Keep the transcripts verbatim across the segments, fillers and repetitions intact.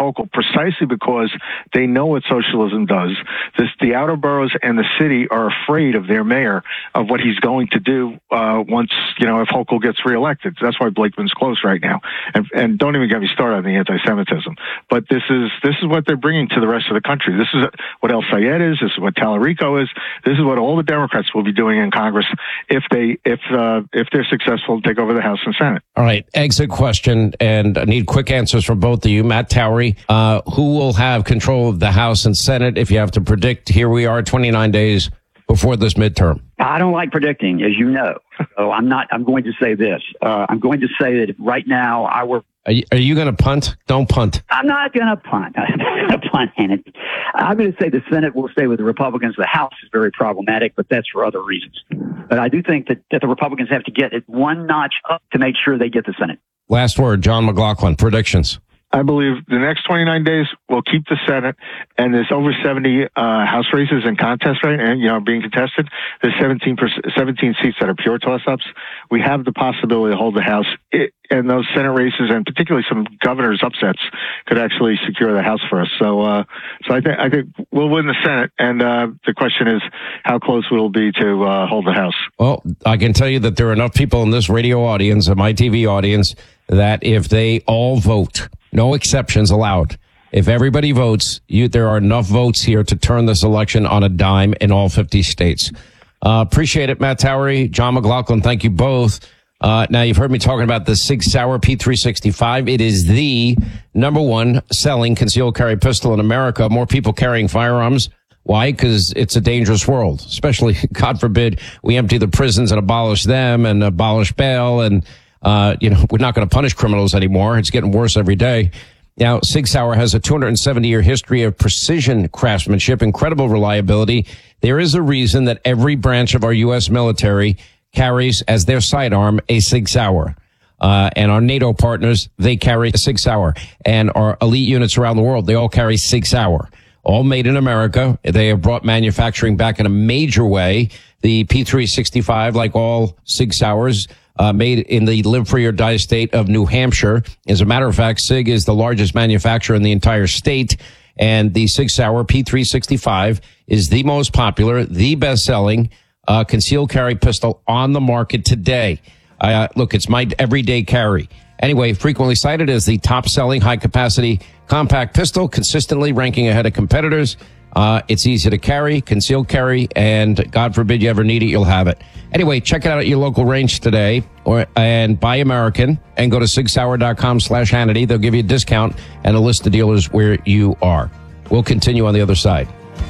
Hochul precisely because they know what socialism does. This, the outer boroughs and the city are afraid of their mayor, of what he's going to do uh, once, you know, if Hochul gets reelected. That's why Blakeman's close right now. And, and don't even get me started on the anti-Semitism. But this is this is what they're bringing to the rest of the country. This is what El Sayed is. This is what Tallarico is. This is what all the Democrats will be doing in Congress if they if uh, if they're successful to take over the House and Senate. All right, exit question, and I need quick answers from both of you. Matt Towery, uh, who will have control of the House and Senate if you have to predict? Here we are, twenty-nine days before this midterm. I don't like predicting, as you know. So I'm not. I'm going to say this. Uh, I'm going to say that right now I were. Are you, are you going to punt? Don't punt. I'm not going to punt. I'm not going to punt, and I'm going to say the Senate will stay with the Republicans. The House is very problematic, but that's for other reasons. But I do think that, that the Republicans have to get it one notch up to make sure they get the Senate. Last word, John McLaughlin, predictions. I believe the next twenty-nine days will keep the Senate, and there's over seventy uh, House races in contest right now, you know, being contested. There's seventeen, seventeen seats that are pure toss-ups. We have the possibility to hold the House, it, and those Senate races, and particularly some governor's upsets, could actually secure the House for us. So, uh, so I think I think we'll win the Senate, and uh, the question is how close will it be to uh, hold the House? Well, I can tell you that there are enough people in this radio audience and my T V audience that if they all vote, no exceptions allowed. If everybody votes, you, there are enough votes here to turn this election on a dime in all fifty states. Uh, appreciate it, Matt Towery, John McLaughlin. Thank you both. Uh, now, you've heard me talking about the Sig Sauer P three sixty-five. It is the number one selling concealed carry pistol in America. More people carrying firearms. Why? Because it's a dangerous world, especially, God forbid, we empty the prisons and abolish them and abolish bail and Uh, you know, we're not going to punish criminals anymore. It's getting worse every day. Now, Sig Sauer has a two hundred seventy year history of precision craftsmanship, incredible reliability. There is a reason that every branch of our U S military carries as their sidearm a Sig Sauer. Uh, and our NATO partners, they carry a Sig Sauer. And our elite units around the world, they all carry Sig Sauer. All made in America. They have brought manufacturing back in a major way. The P three sixty-five, like all Sig Sauers, Uh, made in the Live Free or Die state of New Hampshire. As a matter of fact, Sig is the largest manufacturer in the entire state, and the Sig Sauer P three sixty-five is the most popular, the best-selling uh, concealed carry pistol on the market today. Uh, look, it's my everyday carry. Anyway, frequently cited as the top-selling high-capacity compact pistol, consistently ranking ahead of competitors. Uh, it's easy to carry, concealed carry, and God forbid you ever need it, you'll have it. Anyway, check it out at your local range today, or and buy American, and go to sig sauer dot com slash Hannity. They'll give you a discount and a list of dealers where you are. We'll continue on the other side.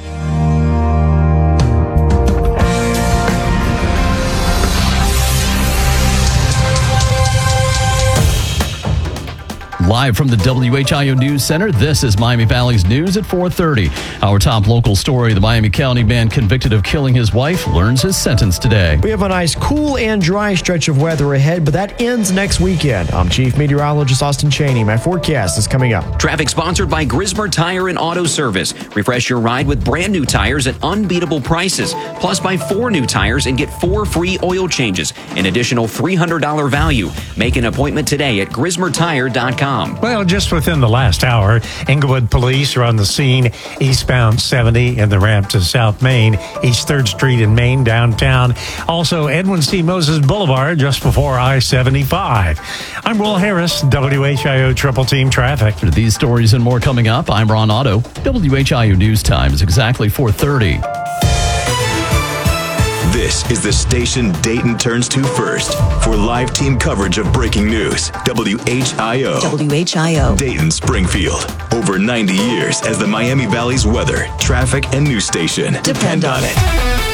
Live from the W H I O News Center, this is Miami Valley's News at four thirty. Our top local story, the Miami County man convicted of killing his wife learns his sentence today. We have a nice cool and dry stretch of weather ahead, but that ends next weekend. I'm Chief Meteorologist Austin Cheney. My forecast is coming up. Traffic sponsored by Grismer Tire and Auto Service. Refresh your ride with brand new tires at unbeatable prices. Plus, buy four new tires and get four free oil changes. An additional three hundred dollars value. Make an appointment today at grismer tire dot com. Well, just within the last hour, Inglewood police are on the scene eastbound seventy in the ramp to South Main, East third Street in Maine, downtown. Also, Edwin C. Moses Boulevard just before I seventy-five. I'm Will Harris, W H I O Triple Team Traffic. For these stories and more coming up, I'm Ron Otto. W H I O News Time is exactly four thirty. This is the station Dayton turns to first for live team coverage of breaking news. W H I O. W H I O. Dayton Springfield. Over ninety years as the Miami Valley's weather, traffic, and news station. Depend on it.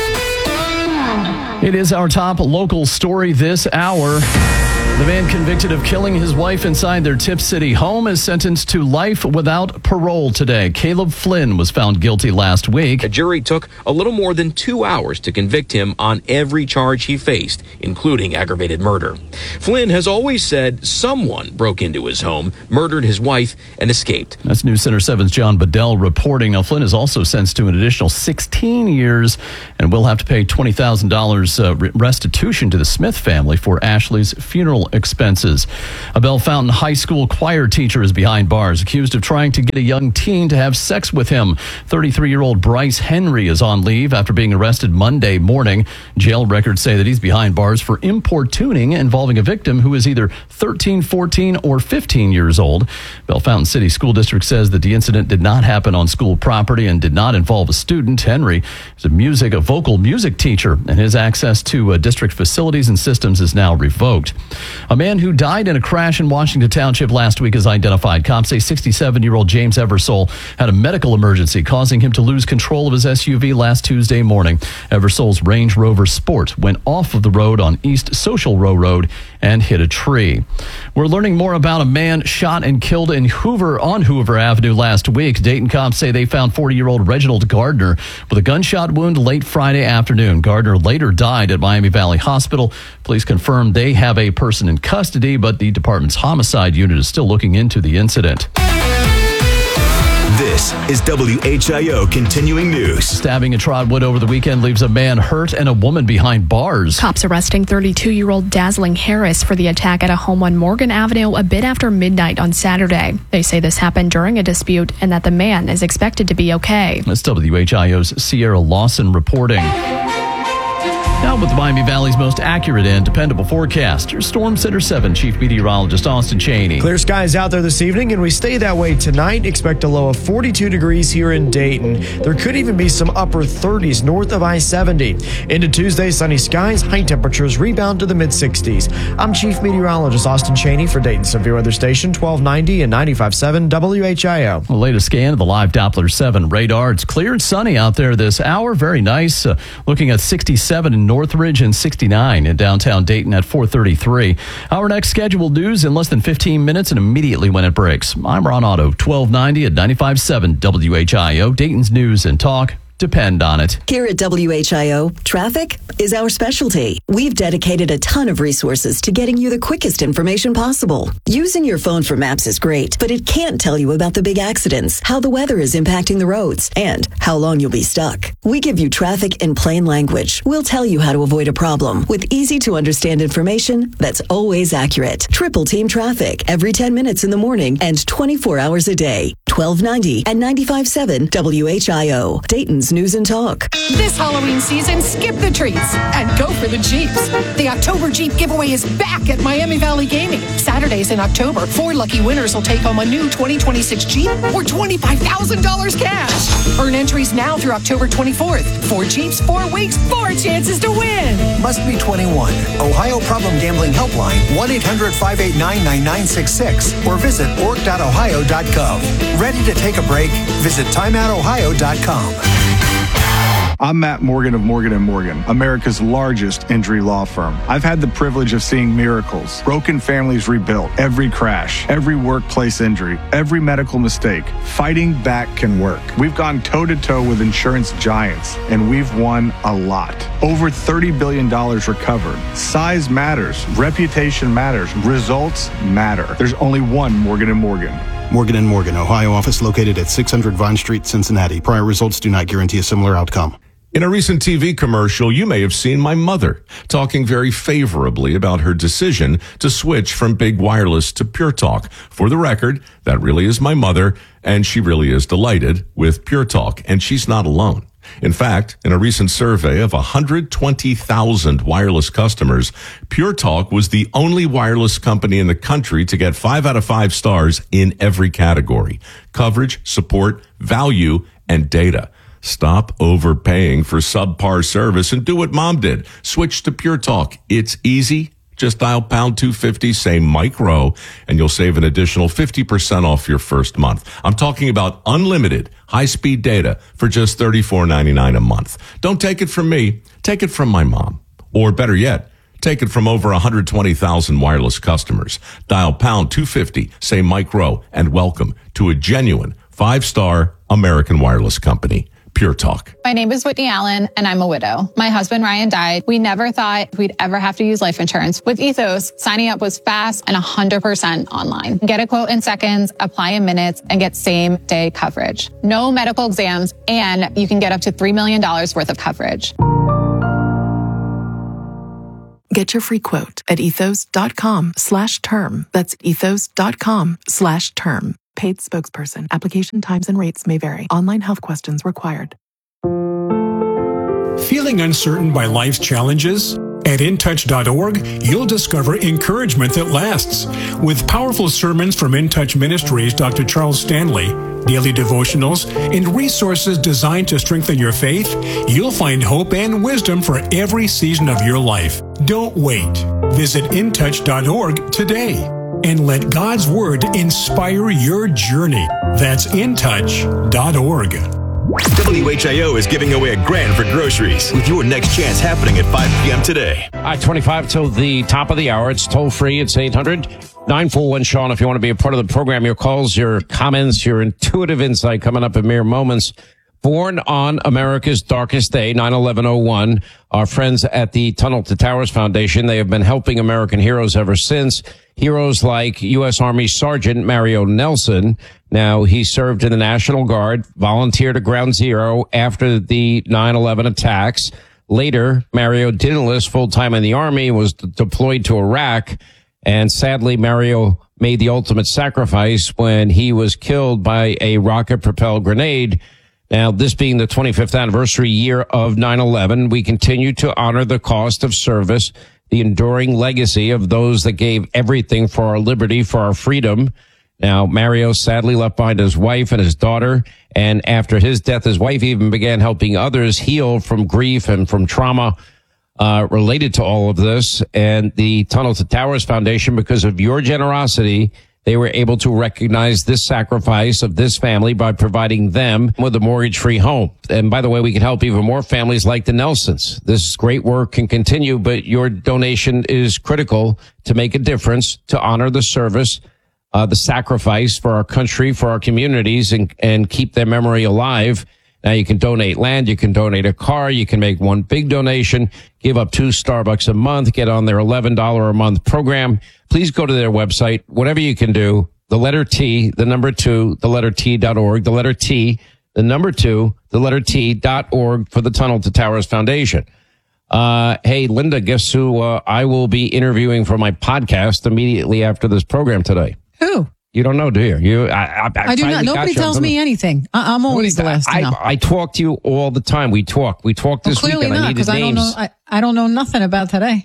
It is our top local story this hour. The man convicted of killing his wife inside their Tip City home is sentenced to life without parole today. Caleb Flynn was found guilty last week. A jury took a little more than two hours to convict him on every charge he faced, including aggravated murder. Flynn has always said someone broke into his home, murdered his wife, and escaped. That's News Center seven's John Bedell reporting. Now, Flynn is also sentenced to an additional sixteen years and will have to pay twenty thousand dollars uh, restitution to the Smith family for Ashley's funeral expenses. A Bellefontaine High School choir teacher is behind bars, accused of trying to get a young teen to have sex with him. thirty-three-year-old Bryce Henry is on leave after being arrested Monday morning. Jail records say that he's behind bars for importuning involving a victim who is either thirteen, fourteen, or fifteen years old. Bellefontaine City School District says that the incident did not happen on school property and did not involve a student. Henry is a music, a vocal music teacher, and his access to uh, district facilities and systems is now revoked. A man who died in a crash in Washington Township last week is identified. Cops say sixty-seven-year-old James Eversole had a medical emergency causing him to lose control of his S U V last Tuesday morning. Eversole's Range Rover Sport went off of the road on East Social Row Road and hit a tree. We're learning more about a man shot and killed in Hoover on Hoover Avenue last week. Dayton cops say they found forty-year-old Reginald Gardner with a gunshot wound late Friday afternoon. Gardner later died at Miami Valley Hospital. Police confirmed they have a person in custody, but the department's homicide unit is still looking into the incident. This is W H I O Continuing News. Stabbing at Trotwood over the weekend leaves a man hurt and a woman behind bars. Cops arresting thirty-two-year-old Dazzling Harris for the attack at a home on Morgan Avenue a bit after midnight on Saturday. They say this happened during a dispute and that the man is expected to be okay. That's W H I O's Sierra Lawson reporting. Now with the Miami Valley's most accurate and dependable forecast, your Storm Center seven Chief Meteorologist Austin Cheney. Clear skies out there this evening, and we stay that way tonight. Expect a low of forty-two degrees here in Dayton. There could even be some upper thirties north of I seventy. Into Tuesday, sunny skies, high temperatures rebound to the mid-sixties. I'm Chief Meteorologist Austin Cheney for Dayton Severe Weather Station twelve ninety and ninety-five point seven W H I O. The latest scan of the live Doppler seven radar. It's clear and sunny out there this hour. Very nice. Uh, looking at sixty-seven in Northridge and sixty-nine in downtown Dayton at four thirty-three. Our next scheduled news in less than fifteen minutes and immediately when it breaks. I'm Ron Otto, twelve ninety at ninety-five point seven W H I O, Dayton's News and Talk. Depend on it. Here at W H I O, traffic is our specialty. We've dedicated a ton of resources to getting you the quickest information possible. Using your phone for maps is great, but it can't tell you about the big accidents, how the weather is impacting the roads, and how long you'll be stuck. We give you traffic in plain language. We'll tell you how to avoid a problem with easy to understand information that's always accurate. Triple Team Traffic every ten minutes in the morning and twenty-four hours a day. twelve ninety and ninety-five point seven W H I O, Dayton's News and Talk. This Halloween season, skip the treats and go for the Jeeps. The October Jeep giveaway is back at Miami Valley Gaming. Saturdays in October, four lucky winners will take home a new twenty twenty-six Jeep or twenty-five thousand dollars cash. Earn entries now through October twenty-fourth. Four Jeeps, four weeks, four chances to win. Must be twenty-one. Ohio Problem Gambling Helpline, one eight hundred five eight nine nine nine six six or visit org dot ohio dot gov. Ready to take a break? Visit time out ohio dot com. I'm Matt Morgan of Morgan and Morgan, America's largest injury law firm. I've had the privilege of seeing miracles, broken families rebuilt, every crash, every workplace injury, every medical mistake. Fighting back can work. We've gone toe-to-toe with insurance giants, and we've won a lot. Over thirty billion dollars recovered. Size matters. Reputation matters. Results matter. There's only one Morgan and Morgan. Morgan and Morgan, Ohio office located at six hundred Vine Street, Cincinnati. Prior results do not guarantee a similar outcome. In a recent T V commercial, you may have seen my mother talking very favorably about her decision to switch from Big Wireless to Pure Talk. For the record, that really is my mother, and she really is delighted with Pure Talk, and she's not alone. In fact, in a recent survey of one hundred twenty thousand wireless customers, Pure Talk was the only wireless company in the country to get five out of five stars in every category: coverage, support, value, and data. Stop overpaying for subpar service and do what Mom did. Switch to Pure Talk. It's easy. Just dial pound two fifty, say Mike Rowe, and you'll save an additional fifty percent off your first month. I'm talking about unlimited high-speed data for just thirty-four ninety-nine a month. Don't take it from me. Take it from my mom. Or better yet, take it from over one hundred twenty thousand wireless customers. Dial pound two fifty, say Mike Rowe, and welcome to a genuine five-star American wireless company. Pure Talk. My name is Whitney Allen, and I'm a widow. My husband, Ryan, died. We never thought we'd ever have to use life insurance. With Ethos, signing up was fast and one hundred percent online. Get a quote in seconds, apply in minutes, and get same-day coverage. No medical exams, and you can get up to three million dollars worth of coverage. Get your free quote at ethos.com slash term. That's ethos.com slash term. Paid spokesperson. Application times and rates may vary. Online health questions required. Feeling uncertain by life's challenges? At in touch dot org, you'll discover encouragement that lasts. With powerful sermons from In Touch Ministries' Doctor Charles Stanley, daily devotionals, and resources designed to strengthen your faith, you'll find hope and wisdom for every season of your life. Don't wait. Visit in touch dot org today and let God's Word inspire your journey. That's in touch dot org. W H I O is giving away a grand for groceries with your next chance happening at five p.m. today. All right, twenty-five till the top of the hour. It's toll free. It's eight hundred nine four one Sean. If you want to be a part of the program, your calls, your comments, your intuitive insight coming up in mere moments. Born on America's darkest day, nine eleven oh one. Our friends at the Tunnel to Towers Foundation, they have been helping American heroes ever since. Heroes like U S. Army Sergeant Mario Nelson. Now, he served in the National Guard, volunteered at Ground Zero after the nine eleven attacks. Later, Mario did enlist full-time in the Army, was d- deployed to Iraq, and sadly, Mario made the ultimate sacrifice when he was killed by a rocket-propelled grenade. Now, this being the twenty-fifth anniversary year of nine eleven, we continue to honor the cost of service, the enduring legacy of those that gave everything for our liberty, for our freedom. Now, Mario sadly left behind his wife and his daughter, and after his death, his wife even began helping others heal from grief and from trauma uh related to all of this. And the Tunnel to Towers Foundation, because of your generosity, they were able to recognize this sacrifice of this family by providing them with a mortgage-free home. And by the way, we can help even more families like the Nelsons. This great work can continue, but your donation is critical to make a difference, to honor the service, uh, the sacrifice for our country, for our communities, and, and keep their memory alive. Now, you can donate land, you can donate a car, you can make one big donation, give up two Starbucks a month, get on their eleven dollars a month program. Please go to their website, whatever you can do, the letter T, the number two, the letter T dot org, the letter T, the number two, the letter T dot org for the Tunnel to Towers Foundation. Uh, hey, Linda, guess who uh, I will be interviewing for my podcast immediately after this program today? Who? You don't know, do you? You, I, I, I do not. Nobody tells me anything. I, I'm always the last to know. I, I talk to you all the time. We talk. We talk this well, clearly weekend. not, I needed because I don't know. I, I don't know nothing about today.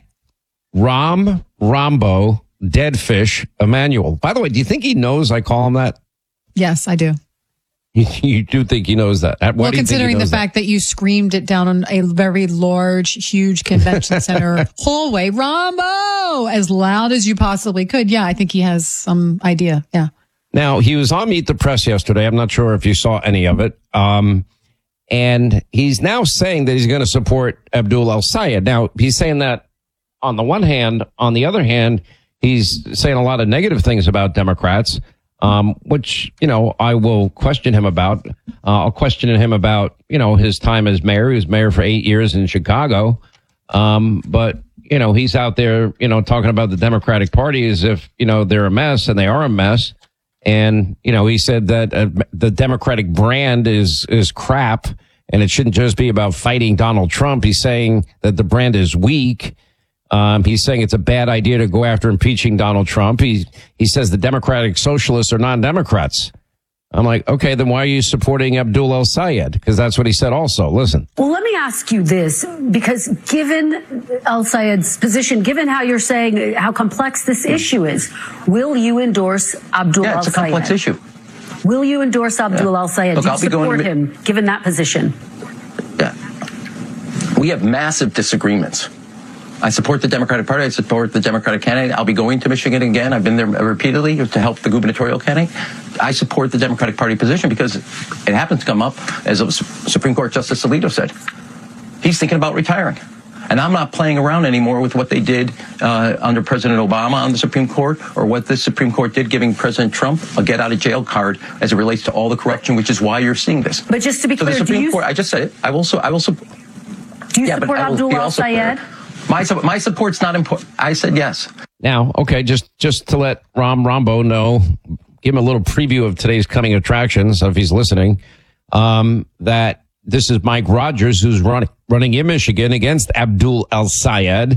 Ram Rambo Dead Fish Emmanuel. By the way, do you think he knows I call him that? Yes, I do. You, you do think he knows that? Why well, do you considering think he knows the fact that? that you screamed it down on a very large, huge convention center hallway, Rambo, as loud as you possibly could. Yeah, I think he has some idea. Yeah. Now, he was on Meet the Press yesterday. I'm not sure if you saw any of it. Um, and he's now saying that he's going to support Abdul El-Sayed. Now, he's saying that on the one hand. On the other hand, he's saying a lot of negative things about Democrats, um, which, you know, I will question him about. Uh, I'll question him about, you know, his time as mayor. He was mayor for eight years in Chicago. Um, but, you know, he's out there, you know, talking about the Democratic Party as if, you know, they're a mess, and they are a mess. And, you know, he said that uh, the Democratic brand is is crap, and it shouldn't just be about fighting Donald Trump. He's saying that the brand is weak. Um, he's saying it's a bad idea to go after impeaching Donald Trump. He he says the Democratic Socialists are non-Democrats. I'm like, okay, then why are you supporting Abdul El-Sayed? Because that's what he said also. Listen. Well, let me ask you this, because given El-Sayed's position, given how you're saying how complex this issue is, will you endorse Abdul El-Sayed? Yeah, it's a complex issue. Will you endorse Abdul yeah. El-Sayed? Look, Do you I'll be going support to... him, given that position? Yeah. We have massive disagreements. I support the Democratic Party. I support the Democratic candidate. I'll be going to Michigan again. I've been there repeatedly to help the gubernatorial candidate. I support the Democratic Party position because it happens to come up, as Supreme Court Justice Alito said. He's thinking about retiring. And I'm not playing around anymore with what they did uh, under President Obama on the Supreme Court, or what the Supreme Court did giving President Trump a get-out-of-jail card as it relates to all the corruption, which is why you're seeing this. But just to be so clear, the Supreme do you... Court, I just said it. I will. So, I will support. Do you yeah, support Abdul El-Sayed? My my support's not important. I said yes. Now, okay, just just to let Ram Rambo know, give him a little preview of today's coming attractions, if he's listening, um, that this is Mike Rogers, who's running running in Michigan against Abdul El-Sayed.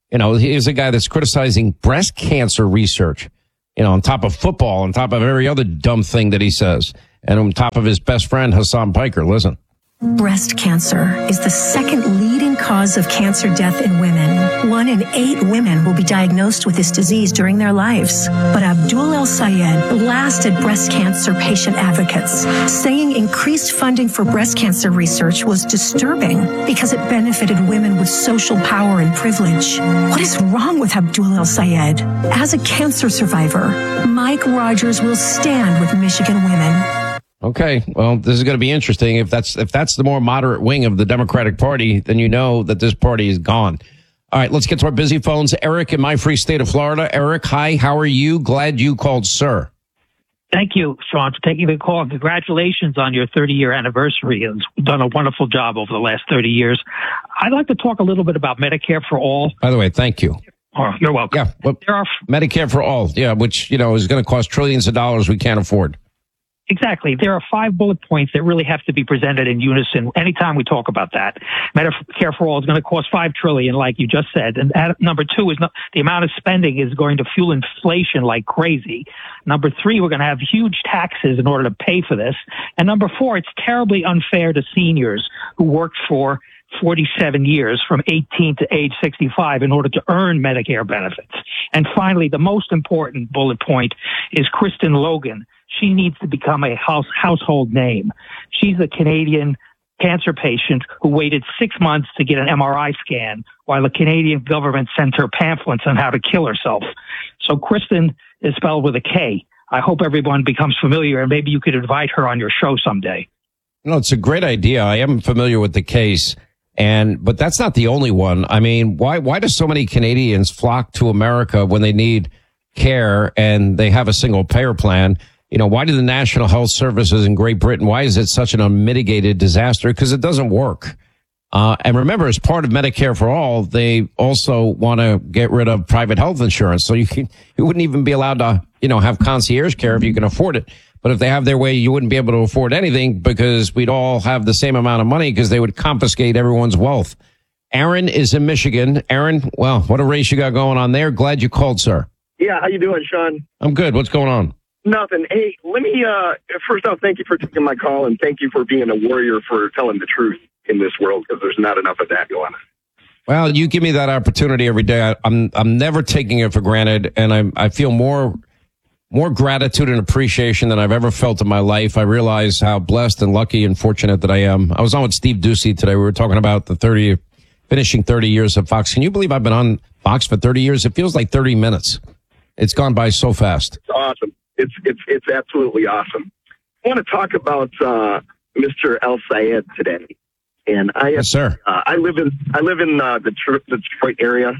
You know, here's a guy that's criticizing breast cancer research, you know, on top of football, on top of every other dumb thing that he says, and on top of his best friend, Hassan Piker. Listen. Breast cancer is the second leading cause of cancer death in women. One in eight women will be diagnosed with this disease during their lives. But Abdul El Sayed blasted breast cancer patient advocates, saying increased funding for breast cancer research was disturbing because it benefited women with social power and privilege. What is wrong with Abdul El Sayed? As a cancer survivor, Mike Rogers will stand with Michigan women. Okay, well, this is going to be interesting. If that's if that's the more moderate wing of the Democratic Party, then you know that this party is gone. All right, let's get to our busy phones. Eric in my free state of Florida. Eric, hi, how are you? Glad you called, sir. Thank you, Sean, for taking the call. Congratulations on your thirty-year anniversary. You've done a wonderful job over the last thirty years. I'd like to talk a little bit about Medicare for All. By the way, thank you. Oh, you're welcome. Yeah, well, there are Medicare for All, yeah, which, you know, is going to cost trillions of dollars we can't afford. Exactly. There are five bullet points that really have to be presented in unison anytime we talk about that. Medicare for All is going to cost five trillion dollars, like you just said. And at, number two is not, the amount of spending is going to fuel inflation like crazy. Number three, we're going to have huge taxes in order to pay for this. And number four, it's terribly unfair to seniors who worked for forty-seven years from eighteen to age sixty-five in order to earn Medicare benefits. And finally, the most important bullet point is Kristen Logan. She needs to become a house, household name. She's a Canadian cancer patient who waited six months to get an M R I scan while the Canadian government sent her pamphlets on how to kill herself. So Kristen is spelled with a K. I hope everyone becomes familiar, and maybe you could invite her on your show someday. No, it's a great idea. I am familiar with the case. And, but that's not the only one. I mean, why, why do so many Canadians flock to America when they need care and they have a single payer plan? You know, why do the National Health Services in Great Britain, why is it such an unmitigated disaster? Because it doesn't work. Uh, and remember, as part of Medicare for All, they also want to get rid of private health insurance. So you can, you wouldn't even be allowed to, you know, have concierge care if you can afford it. But if they have their way, you wouldn't be able to afford anything because we'd all have the same amount of money because they would confiscate everyone's wealth. Aaron is in Michigan. Aaron, well, what a race you got going on there. Glad you called, sir. Yeah, how you doing, Sean? I'm good. What's going on? Nothing. Hey, let me, uh, first off, thank you for taking my call, and thank you for being a warrior for telling the truth in this world, because there's not enough of that going on. Well, you give me that opportunity every day. I, I'm I'm never taking it for granted, and I I feel more more gratitude and appreciation than I've ever felt in my life. I realize how blessed and lucky and fortunate that I am. I was on with Steve Ducey today. We were talking about the thirty, finishing thirty years of Fox. Can you believe I've been on Fox for thirty years? It feels like thirty minutes. It's gone by so fast. It's awesome. It's it's it's absolutely awesome. I want to talk about uh, Mister El Sayed today, and I yes, sir. Uh, I live in I live in uh, the Detroit area,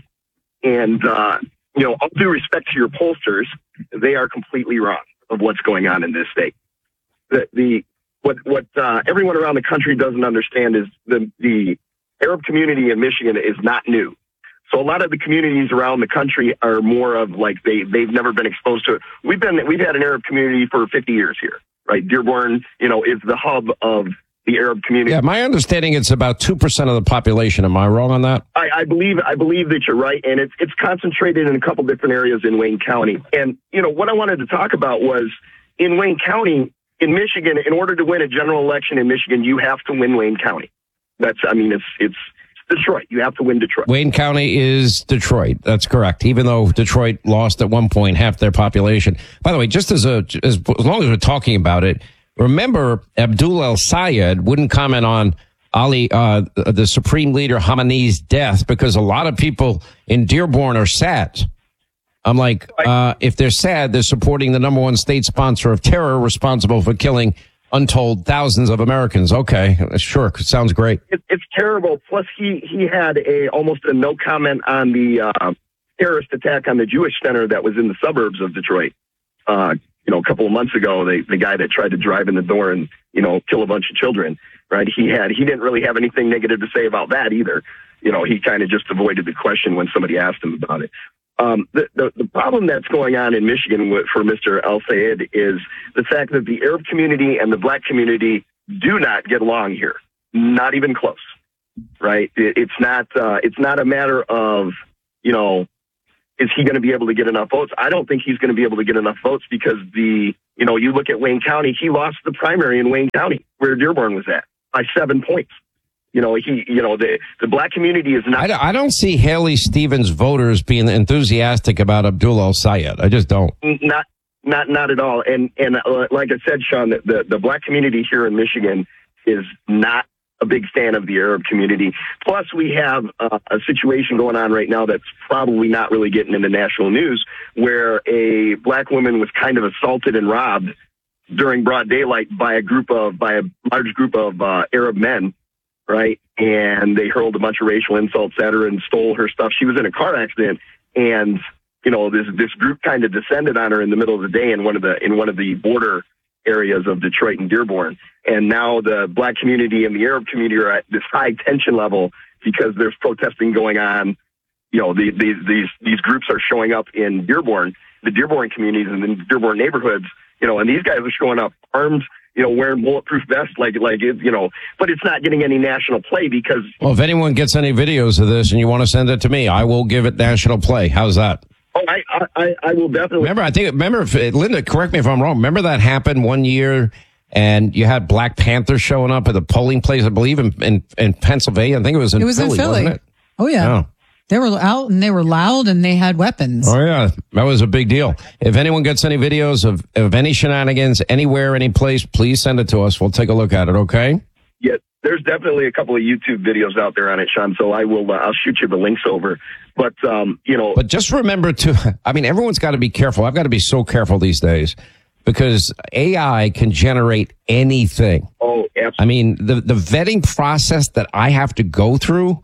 and uh, you know, all due respect to your pollsters, they are completely wrong of what's going on in this state. The the what what uh, everyone around the country doesn't understand is the the Arab community in Michigan is not new. So a lot of the communities around the country are more of like they they've never been exposed to it. We've been we've had an Arab community for fifty years here, right? Dearborn, you know, is the hub of the Arab community. Yeah, my understanding it's about two percent of the population. Am I wrong on that? I, I believe I believe that you're right, and it's it's concentrated in a couple different areas in Wayne County. And you know what I wanted to talk about was in Wayne County, in Michigan. In order to win a general election in Michigan, you have to win Wayne County. That's I mean, it's it's. Detroit. You have to win Detroit. Wayne County is Detroit. That's correct. Even though Detroit lost at one point half their population. By the way, just as a as, as long as we're talking about it, remember Abdul El Sayed wouldn't comment on Ali, uh, the Supreme Leader Khamenei's death because a lot of people in Dearborn are sad. I'm like, uh, if they're sad, they're supporting the number one state sponsor of terror responsible for killing untold thousands of Americans. Okay, sure, sounds great. It, it's terrible. Plus, he he had a almost a no comment on the uh, terrorist attack on the Jewish center that was in the suburbs of Detroit. Uh, you know, a couple of months ago, the the guy that tried to drive in the door and you know kill a bunch of children. Right? He had he didn't really have anything negative to say about that either. You know, he kind of just avoided the question when somebody asked him about it. Um, the, the, the problem that's going on in Michigan with, for Mister El Sayed is the fact that the Arab community and the black community do not get along here. Not even close, right? It, it's not, uh, it's not a matter of you know, is he going to be able to get enough votes? I don't think he's going to be able to get enough votes because the, you know, you look at Wayne County, he lost the primary in Wayne County where Dearborn was at by seven points. You know, he, you know, the, the black community is not. I, I don't see Haley Stevens voters being enthusiastic about Abdul El-Sayed. I just don't. Not, not, not at all. And, and uh, like I said, Sean, the, the, the black community here in Michigan is not a big fan of the Arab community. Plus, we have uh, a situation going on right now that's probably not really getting into national news, where a black woman was kind of assaulted and robbed during broad daylight by a group of, by a large group of uh, Arab men. Right. And they hurled a bunch of racial insults at her and stole her stuff. She was in a car accident. And, you know, this, this group kind of descended on her in the middle of the day in one of the, in one of the border areas of Detroit and Dearborn. And now the black community and the Arab community are at this high tension level because there's protesting going on. You know, the, the, these, these groups are showing up in Dearborn, the Dearborn communities and the Dearborn neighborhoods, you know, and these guys are showing up armed, you know, wearing bulletproof vests, like, like it, you know, but it's not getting any national play because. Well, if anyone gets any videos of this and you want to send it to me, I will give it national play. How's that? Oh, I, I, I will definitely. Remember, I think, remember, if, Linda, correct me if I'm wrong. Remember that happened one year and you had Black Panthers showing up at the polling place, I believe, in, in, in Pennsylvania. I think it was in it was Philly, in Philly. wasn't it? Oh, yeah. Oh. They were out and they were loud and they had weapons. Oh, yeah. That was a big deal. If anyone gets any videos of, of any shenanigans anywhere, any place, please send it to us. We'll take a look at it, okay? Yeah, there's definitely a couple of YouTube videos out there on it, Sean, so I will, uh, I'll shoot you the links over. But, um, you know. But just remember to, I mean, everyone's got to be careful. I've got to be so careful these days because A I can generate anything. Oh, absolutely. I mean, the, the vetting process that I have to go through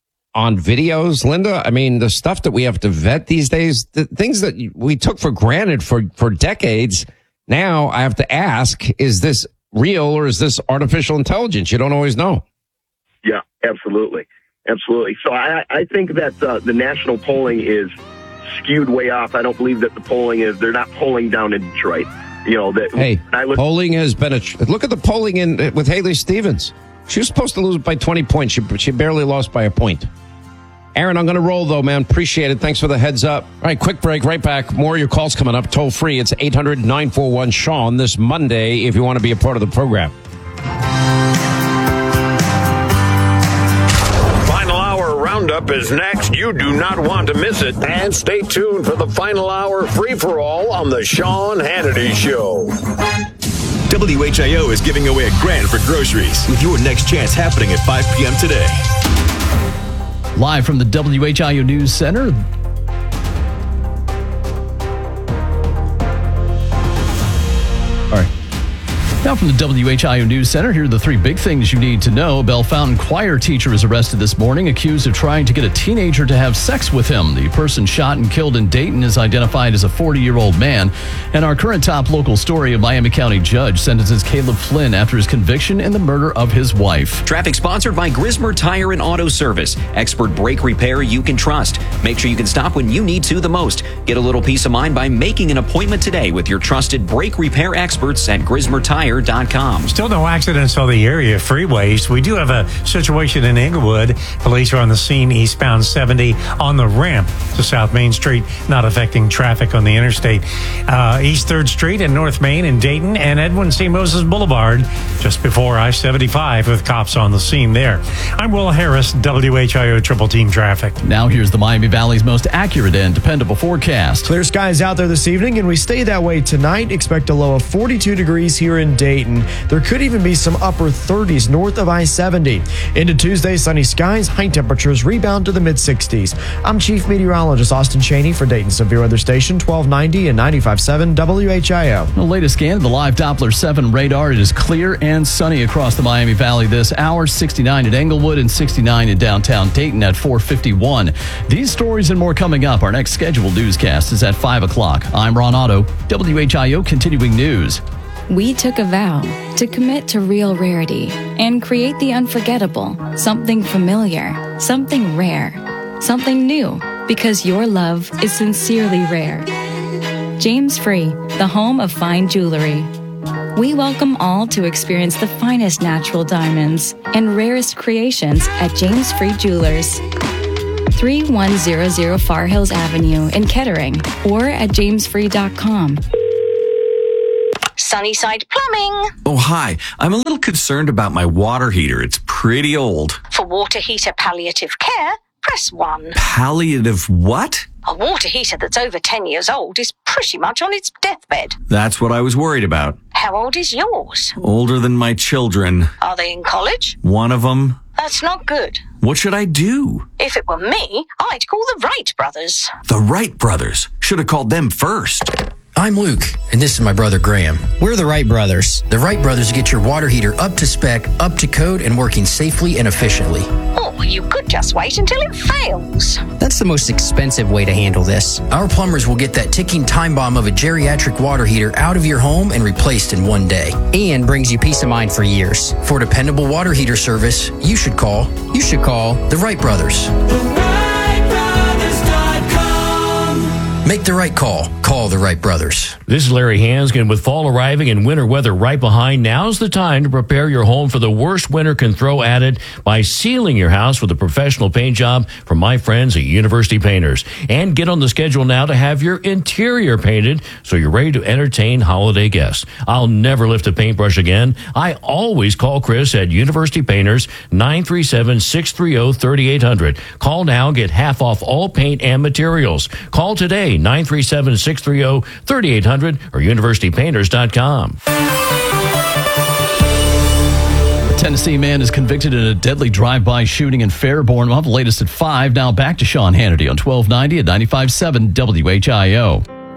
on videos, Linda, I mean, the stuff that we have to vet these days, the things that we took for granted for, for decades. Now I have to ask, is this real or is this artificial intelligence? You don't always know. Yeah, absolutely. Absolutely. So I, I think that uh, the national polling is skewed way off. I don't believe that the polling is, they're not polling down in Detroit. You know, that. Hey, I look, polling has been a, look at the polling in with Haley Stevens. She was supposed to lose by twenty points. She, she barely lost by a point. Aaron, I'm going to roll, though, man. Appreciate it. Thanks for the heads up. All right, quick break. Right back. More of your calls coming up. Toll free. It's eight hundred nine four one Sean this Monday if you want to be a part of the program. Final Hour Roundup is next. You do not want to miss it. And stay tuned for the Final Hour free-for-all on the Sean Hannity Show. W H I O is giving away a grand for groceries with your next chance happening at five p.m. today. Live from the W H I O News Center. All right. Now from the W H I O News Center, here are the three big things you need to know. Bellefontaine choir teacher is arrested this morning, accused of trying to get a teenager to have sex with him. The person shot and killed in Dayton is identified as a forty-year-old man. And our current top local story, a Miami County judge sentences Caleb Flynn after his conviction in the murder of his wife. Traffic sponsored by Grismer Tire and Auto Service. Expert brake repair you can trust. Make sure you can stop when you need to the most. Get a little peace of mind by making an appointment today with your trusted brake repair experts at Grismer Tire dot com. Still no accidents on the area freeways. We do have a situation in Englewood. Police are on the scene eastbound seventy on the ramp to South Main Street, not affecting traffic on the interstate. Uh, East third Street and North Main in Dayton and Edwin C. Moses Boulevard just before I seventy-five with cops on the scene there. I'm Will Harris, W H I O Triple Team Traffic. Now here's the Miami Valley's most accurate and dependable forecast. Clear skies out there this evening, and we stay that way tonight. Expect a low of forty-two degrees here in Dayton. There could even be some upper thirties north of I seventy. Into Tuesday, sunny skies, high temperatures rebound to the mid sixties. I'm Chief Meteorologist Austin Cheney for Dayton Severe Weather Station twelve ninety and ninety-five point seven W H I O. The latest scan of the live Doppler seven radar. It is clear and sunny across the Miami Valley this hour. sixty-nine at Englewood and sixty-nine in downtown Dayton at four fifty-one. These stories and more coming up. Our next scheduled newscast is at five o'clock. I'm Ron Otto, W H I O Continuing News. We took a vow to commit to real rarity and create the unforgettable, something familiar, something rare, something new, because your love is sincerely rare. James Free, the home of fine jewelry. We welcome all to experience the finest natural diamonds and rarest creations at James Free Jewelers. three one zero zero Far Hills Avenue in Kettering or at james free dot com. Sunnyside Plumbing. Oh, hi. I'm a little concerned about my water heater. It's pretty old. For water heater palliative care, press one. Palliative what? A water heater that's over ten years old is pretty much on its deathbed. That's what I was worried about. How old is yours? Older than my children. Are they in college? One of them. That's not good. What should I do? If it were me, I'd call the Wright brothers. The Wright brothers. Should have called them first. I'm Luke, and this is my brother Graham. We're the Wright brothers. The Wright brothers get your water heater up to spec, up to code, and working safely and efficiently. Or you could just wait until it fails. That's the most expensive way to handle this. Our plumbers will get that ticking time bomb of a geriatric water heater out of your home and replaced in one day. And brings you peace of mind for years. For dependable water heater service, you should call, you should call the Wright brothers. Make the right call. Call the Wright brothers. This is Larry Hanskin. With fall arriving and winter weather right behind, now's the time to prepare your home for the worst winter can throw at it by sealing your house with a professional paint job from my friends at University Painters. And get on the schedule now to have your interior painted so you're ready to entertain holiday guests. I'll never lift a paintbrush again. I always call Chris at University Painters, nine three seven, six three zero, three eight zero zero. Call now, get half off all paint and materials. Call today, nine three seven, six three zero, three eight zero zero or university painters dot com. A Tennessee man is convicted in a deadly drive-by shooting in Fairborn. We'll have the latest at five. Now back to Sean Hannity on twelve ninety at ninety-five point seven W H I O.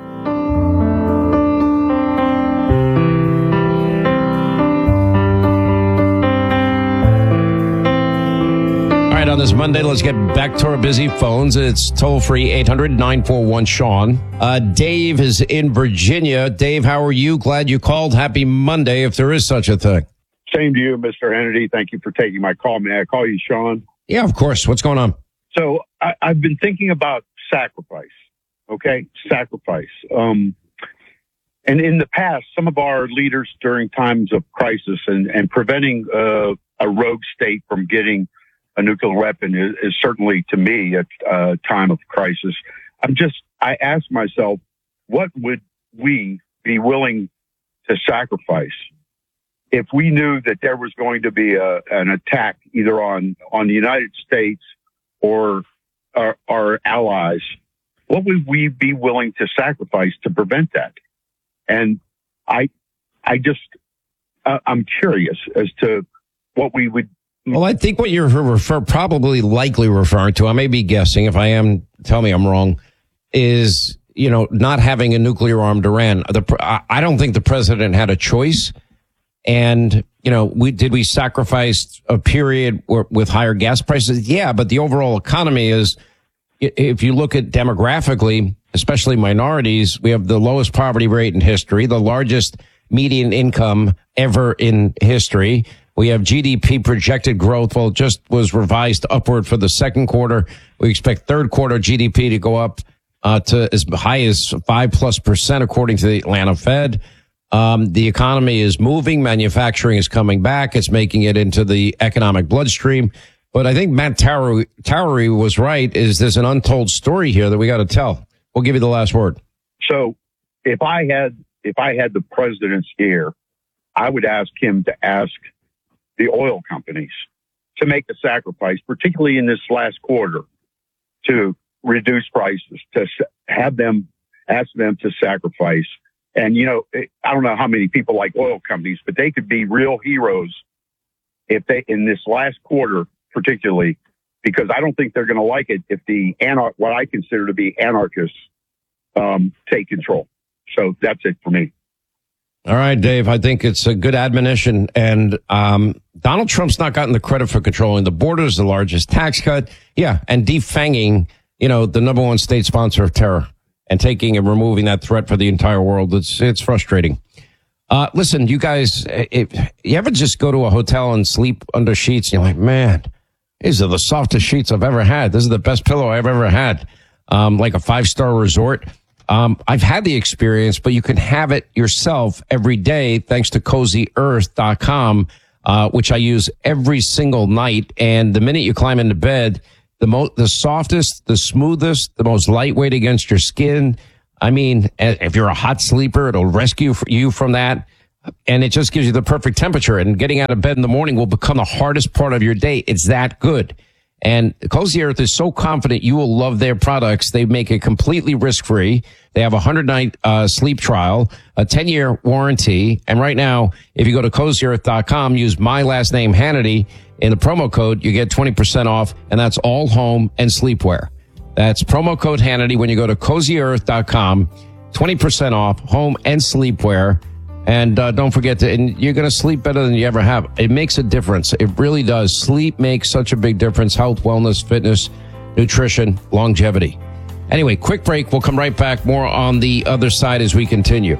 On this Monday, let's get back to our busy phones. It's toll-free eight hundred, nine four one, Sean. Uh, Dave is in Virginia. Dave, how are you? Glad you called. Happy Monday, if there is such a thing. Same to you, Mister Hannity. Thank you for taking my call. May I call you Sean? Yeah, of course. What's going on? So I, I've been thinking about sacrifice. Okay, sacrifice. Um, and in the past, some of our leaders during times of crisis and, and preventing uh, a rogue state from getting a nuclear weapon is, is certainly, to me, a, a time of crisis. I'm just, I ask myself, what would we be willing to sacrifice if we knew that there was going to be a, an attack either on, on the United States or our, our allies? What would we be willing to sacrifice to prevent that? And I, I just, uh, I'm curious as to what we would. Well, I think what you're refer, probably likely referring to, I may be guessing, if I am, tell me I'm wrong, is, you know, not having a nuclear armed Iran. The, I don't think the president had a choice. And, you know, we did we sacrifice a period with higher gas prices? Yeah, but the overall economy is, if you look at demographically, especially minorities, we have the lowest poverty rate in history, the largest median income ever in history. We have G D P projected growth. Well, it just was revised upward for the second quarter. We expect third quarter G D P to go up uh, to as high as five plus percent, according to the Atlanta Fed. Um, the economy is moving. Manufacturing is coming back. It's making it into the economic bloodstream. But I think Matt Towery, Towery was right. Is there's an untold story here that we got to tell. We'll give you the last word. So if I had, if I had the president's ear, I would ask him to ask the oil companies to make a sacrifice, particularly in this last quarter, to reduce prices, to have them, ask them to sacrifice. And, you know, I don't know how many people like oil companies, but they could be real heroes if they, in this last quarter, particularly, because I don't think they're going to like it if the anar- what I consider to be anarchists um, take control. So that's it for me. All right, Dave, I think it's a good admonition. And um, Donald Trump's not gotten the credit for controlling the borders, the largest tax cut. Yeah, and defanging, you know, the number one state sponsor of terror and taking and removing that threat for the entire world. It's it's frustrating. Uh, listen, you guys, if you ever just go to a hotel and sleep under sheets, and you're like, man, these are the softest sheets I've ever had. This is the best pillow I've ever had. Um, like a five-star resort. Um, I've had the experience, but you can have it yourself every day thanks to cozy earth dot com, uh, which I use every single night. And the minute you climb into bed, the most, the softest, the smoothest, the most lightweight against your skin. I mean, if you're a hot sleeper, it'll rescue you from that. And it just gives you the perfect temperature. And getting out of bed in the morning will become the hardest part of your day. It's that good. And Cozy Earth is so confident you will love their products. They make it completely risk-free. They have a hundred-night uh, sleep trial, a ten-year warranty. And right now, if you go to cozy earth dot com, use my last name, Hannity, in the promo code, you get twenty percent off. And that's all home and sleepwear. That's promo code Hannity when you go to cozy earth dot com, twenty percent off home and sleepwear. And uh, don't forget to, and you're going to sleep better than you ever have. It makes a difference. It really does. Sleep makes such a big difference. Health, wellness, fitness, nutrition, longevity. Anyway, quick break. We'll come right back. More on the other side as we continue.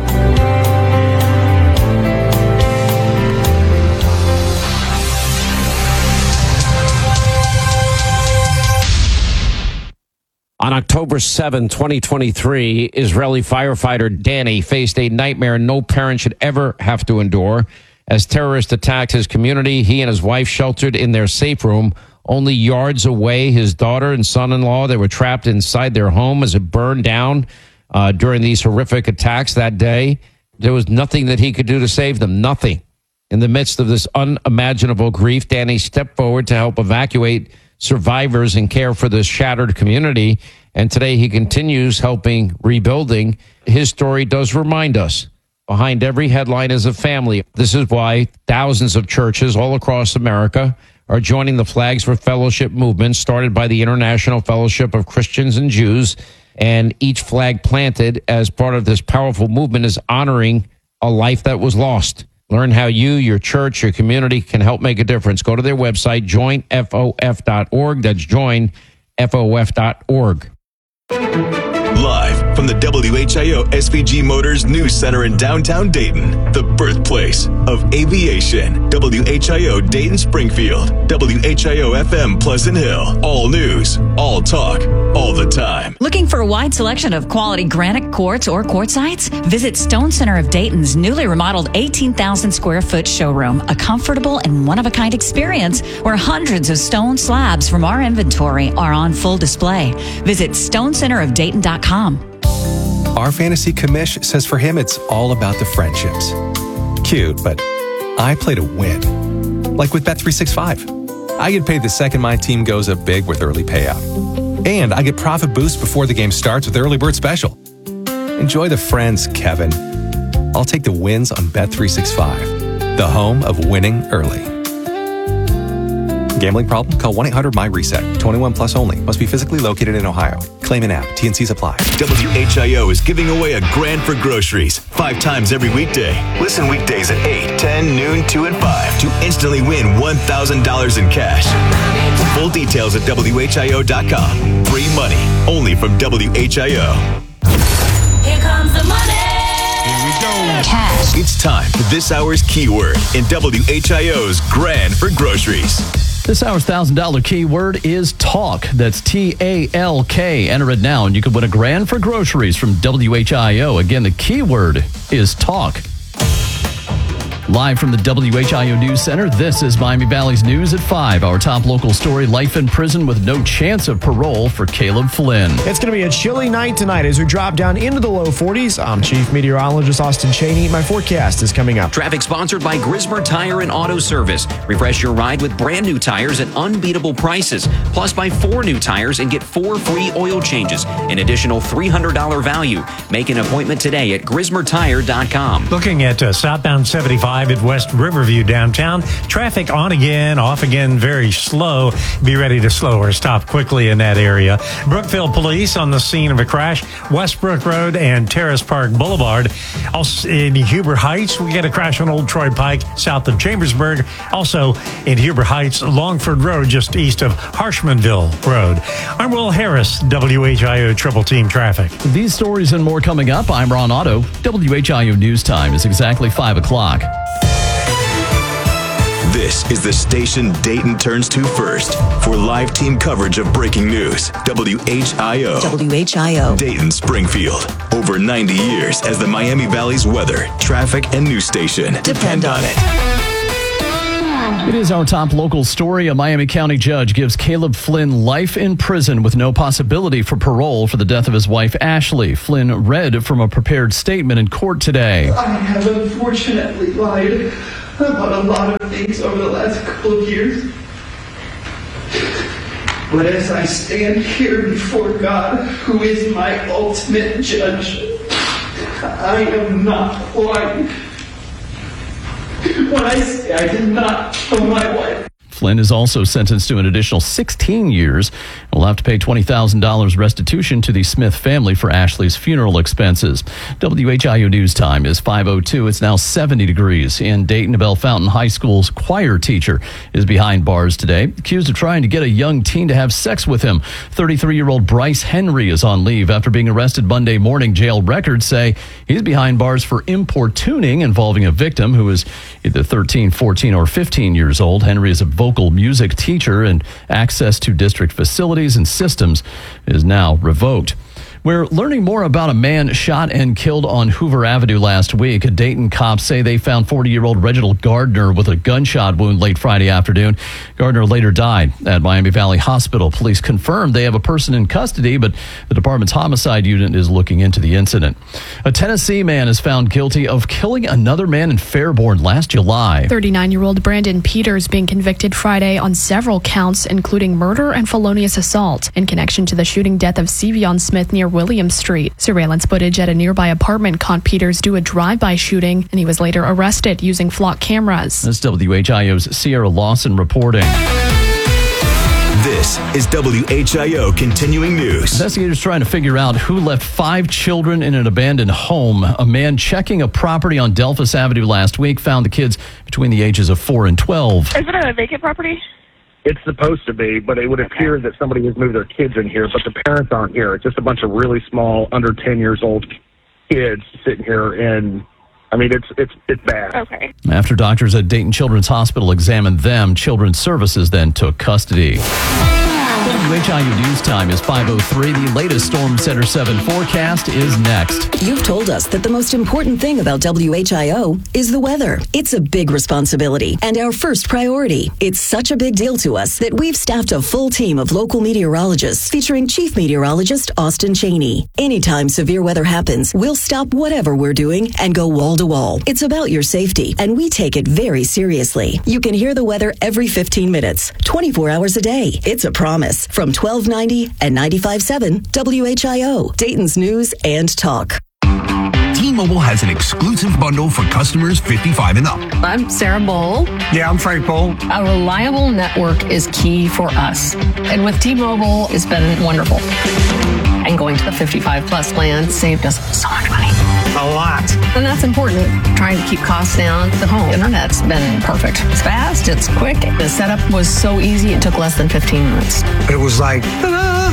On October seventh, twenty twenty-three, Israeli firefighter Danny faced a nightmare no parent should ever have to endure. As terrorists attacked his community, he and his wife sheltered in their safe room. Only yards away, his daughter and son-in-law, they were trapped inside their home as it burned down uh, during these horrific attacks that day. There was nothing that he could do to save them, nothing. In the midst of this unimaginable grief, Danny stepped forward to help evacuate survivors and care for this shattered community. And today he continues helping rebuilding. His story does remind us, behind every headline is a family. This is why thousands of churches all across America are joining the Flags for Fellowship movement started by the International Fellowship of Christians and Jews. And each flag planted as part of this powerful movement is honoring a life that was lost. Learn how you, your church, your community can help make a difference. Go to their website, join f o f dot org. That's join f o f dot org. Live from the W H I O S V G Motors News Center in downtown Dayton, the birthplace of aviation. W H I O Dayton Springfield, W H I O F M Pleasant Hill. All news, all talk, all the time. Looking for a wide selection of quality granite, quartz, or quartzites? Visit Stone Center of Dayton's newly remodeled eighteen thousand square foot showroom, a comfortable and one-of-a-kind experience where hundreds of stone slabs from our inventory are on full display. Visit stone center of dayton dot com. Our fantasy commish says for him it's all about the friendships. Cute, but I play to win. Like with Bet three sixty-five. I get paid the second my team goes up big with early payout. And I get profit boost before the game starts with the early bird special. Enjoy the friends, Kevin. I'll take the wins on Bet three sixty-five, the home of winning early. Gambling problem? Call one eight hundred M Y reset. twenty-one plus only. Must be physically located in Ohio. Claim an app. T and C's apply. W H I O is giving away a grand for groceries five times every weekday. Listen weekdays at eight, ten, noon, two, and five to instantly win one thousand dollars in cash. Full details at W H I O dot com. Free money only from W H I O. Here comes the money. Here we go. Cash. It's time for this hour's keyword in W H I O's Grand for Groceries. This hour's one thousand dollars keyword is talk. That's T A L K. Enter it now, and you could win a grand for groceries from W H I O. Again, the keyword is talk. Live from the W H I O News Center, this is Miami Valley's News at five. Our top local story, life in prison with no chance of parole for Caleb Flynn. It's going to be a chilly night tonight as we drop down into the low forties. I'm Chief Meteorologist Austin Cheney. My forecast is coming up. Traffic sponsored by Grismer Tire and Auto Service. Refresh your ride with brand new tires at unbeatable prices. Plus, buy four new tires and get four free oil changes. An additional three hundred dollars value. Make an appointment today at grismer tire dot com. Looking at uh, southbound seventy-five at West Riverview downtown. Traffic on again, off again, very slow. Be ready to slow or stop quickly in that area. Brookville Police on the scene of a crash. Westbrook Road and Terrace Park Boulevard. Also in Huber Heights, we get a crash on Old Troy Pike south of Chambersburg. Also in Huber Heights, Longford Road just east of Harshmanville Road. I'm Will Harris, W H I O Triple Team Traffic. These stories and more coming up. I'm Ron Otto. W H I O News Time is exactly five o'clock. This is the station Dayton turns to first for live team coverage of breaking news. W H I O. W H I O. Dayton Springfield. Over ninety years as the Miami Valley's weather, traffic, and news station. Depend on it. It is our top local story. A Miami County judge gives Caleb Flynn life in prison with no possibility for parole for the death of his wife, Ashley. Flynn read from a prepared statement in court today. I have unfortunately lied about a lot of things over the last couple of years. But as I stand here before God, who is my ultimate judge, I am not lying when I say I did not kill my wife. Flynn is also sentenced to an additional sixteen years and will have to pay twenty thousand dollars restitution to the Smith family for Ashley's funeral expenses. W H I U News Time is five oh two. It's now seventy degrees in Dayton. Bell Fountain High School's choir teacher is behind bars today, accused of trying to get a young teen to have sex with him. thirty-three-year-old Bryce Henry is on leave after being arrested Monday morning. Jail records say he's behind bars for importuning involving a victim who is either thirteen, fourteen, or fifteen years old. Henry is a vocal music teacher, and access to district facilities and systems is now revoked. We're learning more about a man shot and killed on Hoover Avenue last week. Dayton cops say they found forty-year-old Reginald Gardner with a gunshot wound late Friday afternoon. Gardner later died at Miami Valley Hospital. Police confirmed they have a person in custody, but the department's homicide unit is looking into the incident. A Tennessee man is found guilty of killing another man in Fairborn last July. thirty-nine-year-old Brandon Peters being convicted Friday on several counts, including murder and felonious assault, in connection to the shooting death of Sevion Smith near Williams Street. Surveillance footage at a nearby apartment caught Peters do a drive-by shooting, and he was later arrested using flock cameras. That's W H I O's Sierra Lawson reporting. This is W H I O Continuing News. Investigators trying to figure out who left five children in an abandoned home. A man checking a property on Delphus Avenue last week found the kids between the ages of four and twelve. Is it a vacant property? It's supposed to be, but it would appear that somebody has moved their kids in here, but the parents aren't here. It's just a bunch of really small, under ten years old kids sitting here, and I mean, it's it's it's bad. Okay. After doctors at Dayton Children's Hospital examined them, Children's Services then took custody. W H I U News Time is five oh three. The latest Storm Center seven forecast is next. You've told us that the most important thing about W H I O is the weather. It's a big responsibility and our first priority. It's such a big deal to us that we've staffed a full team of local meteorologists featuring Chief Meteorologist Austin Cheney. Anytime severe weather happens, we'll stop whatever we're doing and go wall to wall. It's about your safety, and we take it very seriously. You can hear the weather every fifteen minutes, twenty-four hours a day. It's a promise. From twelve ninety and ninety-five point seven W H I O, Dayton's News and Talk. T-Mobile has an exclusive bundle for customers fifty-five and up. I'm Sarah Bowl. Yeah, I'm Frank Bowl. A reliable network is key for us. And with T-Mobile, it's been wonderful. And going to the fifty-five plus plan saved us so much money. A lot. And that's important. Trying to keep costs down. The home internet's been perfect. It's fast, it's quick. The setup was so easy, it took less than fifteen minutes. It was like, ta-da!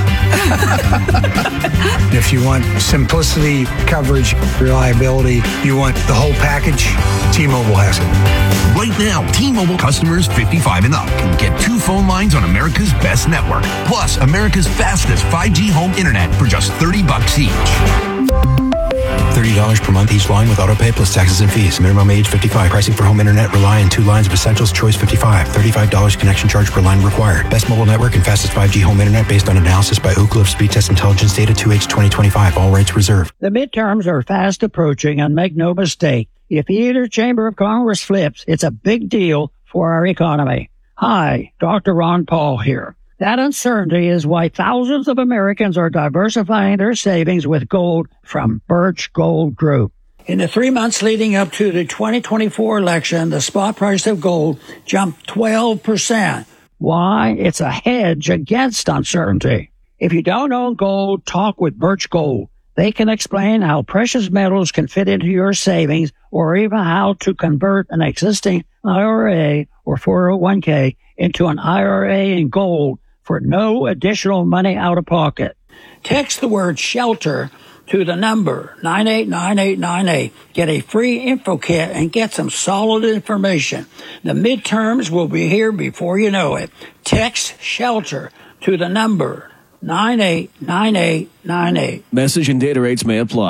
If you want simplicity, coverage, reliability, you want the whole package, T-Mobile has it. Right now, T-Mobile customers fifty-five and up can get two phone lines on America's best network, plus America's fastest five G home internet for just thirty bucks each. thirty dollars per month each line with auto pay plus taxes and fees. Minimum age fifty-five. Pricing for home internet rely on two lines of Essentials Choice fifty-five. thirty-five dollars connection charge per line required. Best mobile network and fastest five G home internet based on analysis by Oak Cliff Speed Test Intelligence Data two H twenty twenty-five. All rates reserved. The midterms are fast approaching, and make no mistake, if either chamber of Congress flips, it's a big deal for our economy. Hi, Doctor Ron Paul here. That uncertainty is why thousands of Americans are diversifying their savings with gold from Birch Gold Group. In the three months leading up to the twenty twenty-four election, the spot price of gold jumped twelve percent. Why? It's a hedge against uncertainty. If you don't own gold, talk with Birch Gold. They can explain how precious metals can fit into your savings, or even how to convert an existing I R A or four oh one k into an I R A in gold for no additional money out of pocket. Text the word SHELTER to the number nine eight nine eight nine eight. Get a free info kit and get some solid information. The midterms will be here before you know it. Text SHELTER to the number nine eight nine eight nine eight. Message and data rates may apply.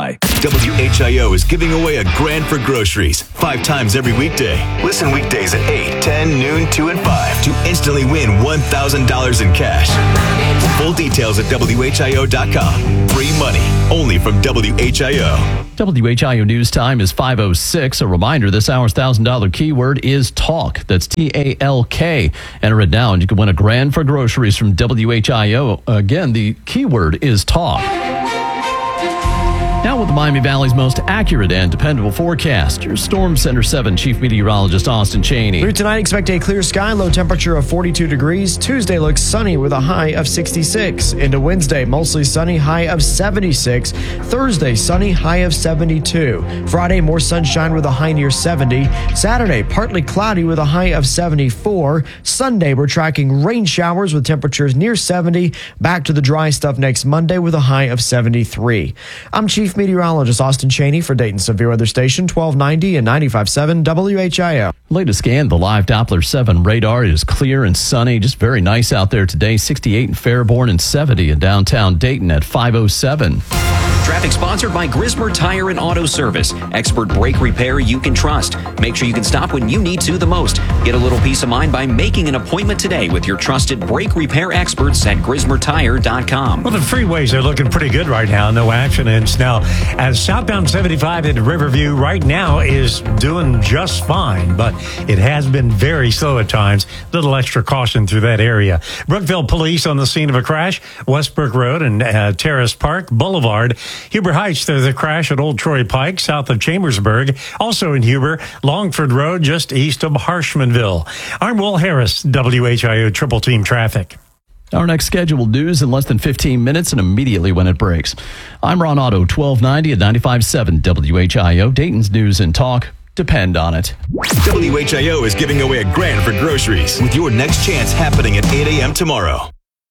W H I O is giving away a grand for groceries five times every weekday. Listen weekdays at eight, ten, noon, two, and five to instantly win one thousand dollars in cash. Full details at W H I O dot com. Free money only from W H I O. W H I O News Time is five oh six. A reminder, this hour's one thousand dollars keyword is TALK. That's T A L K. Enter it now and you can win a grand for groceries from W H I O. Again, the keyword is TALK. Now with the Miami Valley's most accurate and dependable forecast, your Storm Center seven Chief Meteorologist Austin Cheney. Through tonight, expect a clear sky, low temperature of forty-two degrees. Tuesday looks sunny with a high of sixty-six. Into Wednesday, mostly sunny, high of seventy-six. Thursday, sunny, high of seventy-two. Friday, more sunshine with a high near seventy. Saturday, partly cloudy with a high of seventy-four. Sunday, we're tracking rain showers with temperatures near seventy. Back to the dry stuff next Monday with a high of seventy-three. I'm Chief Meteorologist Austin Cheney for Dayton Severe Weather Station twelve ninety and ninety-five point seven W H I O. Latest scan, the live Doppler seven radar is clear and sunny. Just very nice out there today. sixty-eight in Fairborn and seventy in downtown Dayton at five oh seven. Traffic sponsored by Grismer Tire and Auto Service. Expert brake repair you can trust. Make sure you can stop when you need to the most. Get a little peace of mind by making an appointment today with your trusted brake repair experts at Grismer Tire dot com. Well, the freeways are looking pretty good right now. No accidents. Now, as southbound seventy-five at Riverview right now is doing just fine, but it has been very slow at times. Little extra caution through that area. Brookville police on the scene of a crash. Westbrook Road and uh, Terrace Park Boulevard. Huber Heights, there's a crash at Old Troy Pike, south of Chambersburg. Also in Huber, Longford Road, just east of Harshmanville. I'm Will Harris, W H I O Triple Team Traffic. Our next scheduled news in less than fifteen minutes and immediately when it breaks. I'm Ron Otto, twelve ninety at ninety-five point seven W H I O. Dayton's News and Talk. Depend on it. W H I O is giving away a grand for groceries with your next chance happening at eight a.m. tomorrow.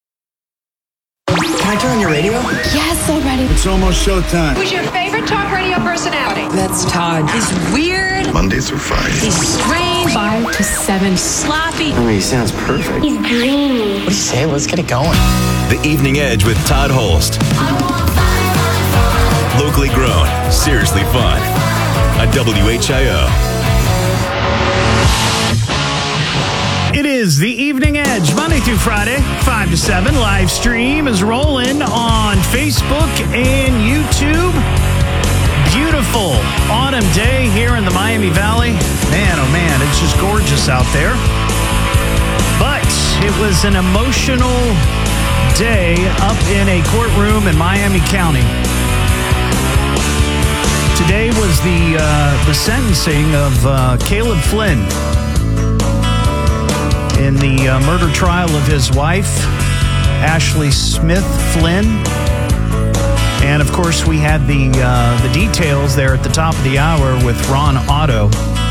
Can I turn on your radio? Yes, already. It's almost showtime. Who's your favorite talk radio personality? That's Todd. He's weird. Monday through Friday. He's strange. Five to seven. Sloppy. I mean, he sounds perfect. He's dreamy. What do you say? Let's get it going. The Evening Edge with Todd Holst. Locally grown, seriously fun. On W H I O. It is the Evening Edge, Monday through Friday, five to seven. Live stream is rolling on Facebook and YouTube. Beautiful autumn day here in the Miami Valley. Man, oh man, it's just gorgeous out there. But it was an emotional day up in a courtroom in Miami County. Today was the uh, the sentencing of uh, Caleb Flynn in the uh, murder trial of his wife, Ashley Smith Flynn. And of course, we had the uh, the details there at the top of the hour with Ron Otto.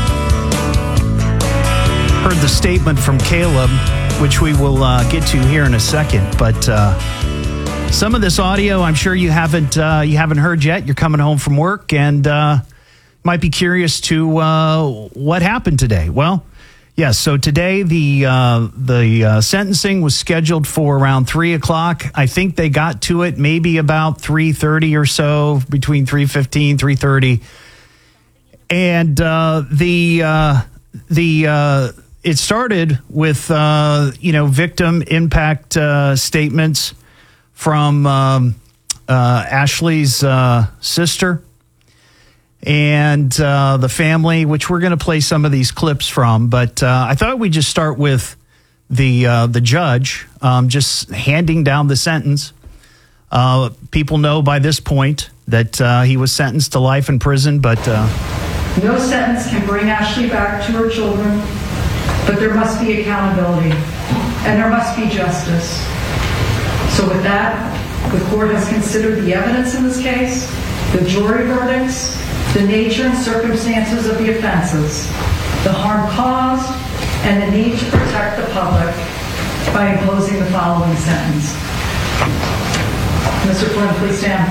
Heard the statement from Caleb, which we will uh, get to here in a second. But uh, some of this audio, I'm sure you haven't uh, you haven't heard yet. You're coming home from work and uh, might be curious to uh, what happened today. Well, yes. So today the uh, the uh, sentencing was scheduled for around three o'clock. I think they got to it maybe about three thirty or so, between three fifteen, three thirty, and uh, the uh, the uh, it started with uh, you know victim impact uh, statements from um, uh, Ashley's uh, sister and uh, the family, which we're going to play some of these clips from. But uh, I thought we'd just start with the uh, the judge um, just handing down the sentence. Uh, people know by this point that uh, he was sentenced to life in prison, but uh, no sentence can bring Ashley back to her children, but there must be accountability and there must be justice. So with that, the court has considered the evidence in this case, the jury verdicts, the nature and circumstances of the offenses, the harm caused, and the need to protect the public by imposing the following sentence. Mister Flynn, please stand.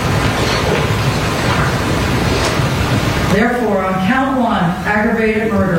Therefore, on count one, aggravated murder,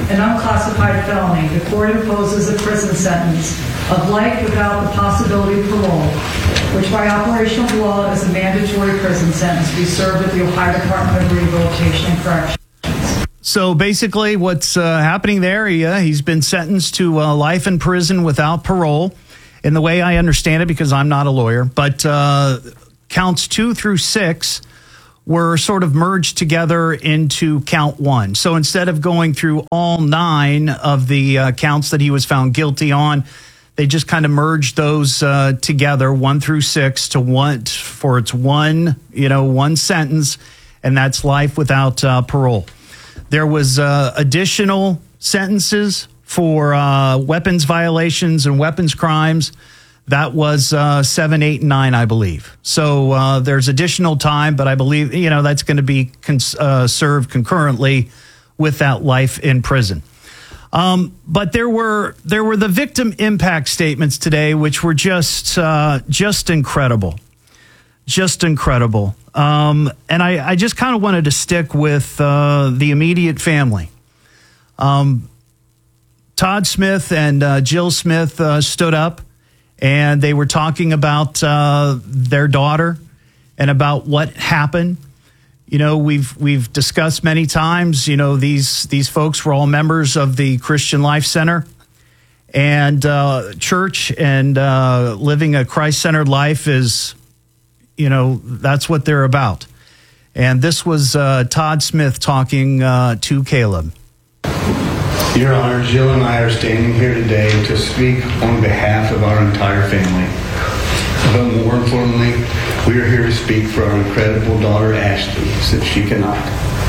an unclassified felony, the court imposes a prison sentence of life without the possibility of parole, which by operation of law is a mandatory prison sentence to be served at the Ohio Department of Rehabilitation and Corrections. So basically what's uh, happening there, he, uh, he's been sentenced to uh, life in prison without parole, in the way I understand it, because I'm not a lawyer, but uh, counts two through six were sort of merged together into count one. So instead of going through all nine of the uh, counts that he was found guilty on, they just kind of merged those uh, together, one through six, to one for its one, you know, one sentence, and that's life without uh, parole. There was uh, additional sentences for uh, weapons violations and weapons crimes. That was uh, seven, eight, and nine, I believe. So uh, there's additional time, but I believe, you know, that's going to be cons- uh, served concurrently with that life in prison. Um, but there were there were the victim impact statements today, which were just uh, just incredible, just incredible. Um, and I, I just kind of wanted to stick with uh, the immediate family. Um, Todd Smith and uh, Jill Smith uh, stood up, and they were talking about uh, their daughter and about what happened. You know, we've we've discussed many times, you know, these these folks were all members of the Christian Life Center and uh, church, and uh, living a Christ-centered life is, you know, that's what they're about. And this was uh, Todd Smith talking uh, to Caleb. Your Honor, Jill and I are standing here today to speak on behalf of our entire family. But more importantly, we are here to speak for our incredible daughter, Ashley, since she cannot.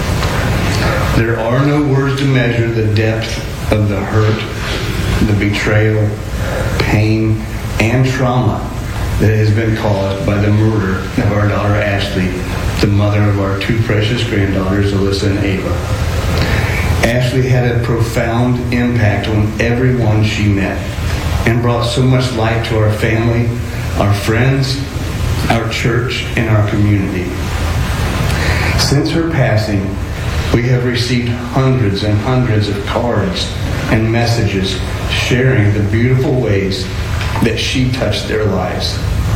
There are no words to measure the depth of the hurt, the betrayal, pain, and trauma that has been caused by the murder of our daughter, Ashley, the mother of our two precious granddaughters, Alyssa and Ava. Ashley had a profound impact on everyone she met and brought so much light to our family, our friends, our church, and our community. Since her passing, we have received hundreds and hundreds of cards and messages sharing the beautiful ways that she touched their lives.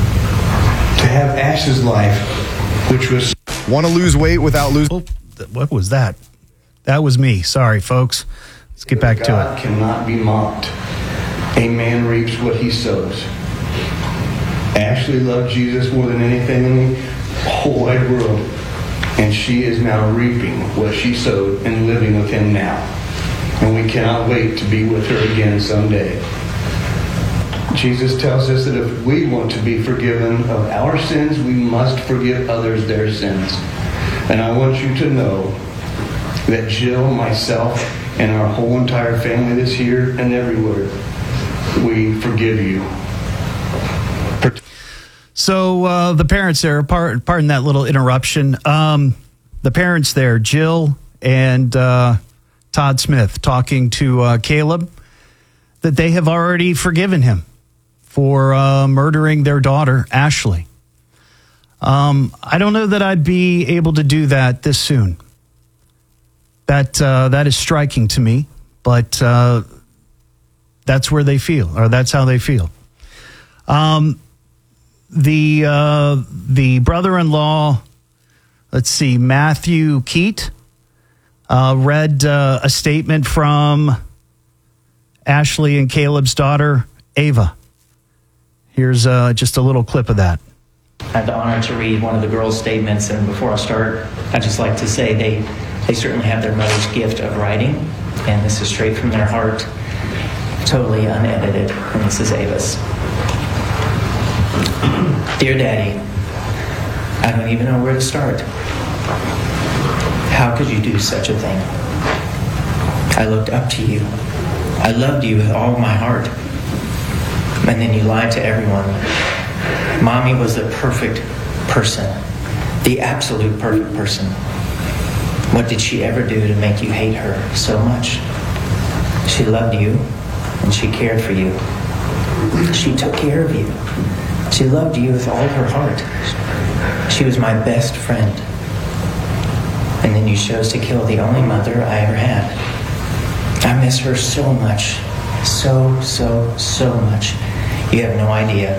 To have Ash's life, which was... Want to lose weight without losing... Oh, what was that? That was me. Sorry, folks. Let's get back to God it. Cannot be mocked. A man reaps what he sows. Ashley loved Jesus more than anything in the whole wide world, and she is now reaping what she sowed and living with him now. And we cannot wait to be with her again someday. Jesus tells us that if we want to be forgiven of our sins, we must forgive others their sins. And I want you to know that Jill, myself, and our whole entire family that's here and everywhere, we forgive you. So uh, the parents there, pardon, pardon that little interruption. Um, the parents there, Jill and uh, Todd Smith, talking to uh, Caleb, that they have already forgiven him for uh, murdering their daughter, Ashley. Um, I don't know that I'd be able to do that this soon. That uh, that is striking to me, but uh, that's where they feel, or that's how they feel. Um, the uh, the brother-in-law, let's see, Matthew Keat, uh, read uh, a statement from Ashley and Caleb's daughter, Ava. Here's uh, just a little clip of that. I had the honor to read one of the girls' statements, and before I start, I'd just like to say they, they certainly have their mother's gift of writing, and this is straight from their heart, totally unedited, and this is Ava's. Dear Daddy, I don't even know where to start. How could you do such a thing? I looked up to you. I loved you with all my heart. And then you lied to everyone. Mommy was the perfect person, the absolute perfect person. What did she ever do to make you hate her so much? She loved you, and she cared for you. She took care of you. She loved you with all her heart. She was my best friend. And then you chose to kill the only mother I ever had. I'm miss her so much. So, so, so much. You have no idea.